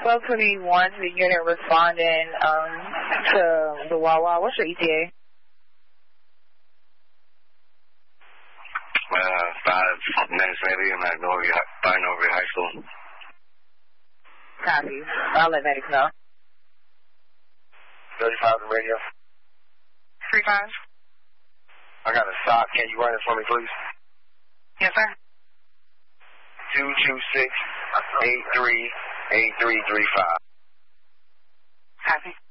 1221 to the unit responding to the Wawa. What's your ETA? 5 minutes maybe. I'm at Norby High School. Copy. I'll let medics know. 35 on radio. 35. I got a sock. Can you run it for me, please? Yes, sir. 226-83-8335. Copy.